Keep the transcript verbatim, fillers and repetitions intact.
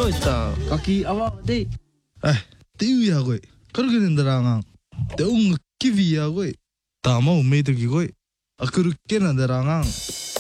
ita kaki awak deh. Eh, tiu ya gue. Karo gini nderangang. Te ung kivi ya gue. Ta mau me to ki gue. Akur kena nderangang.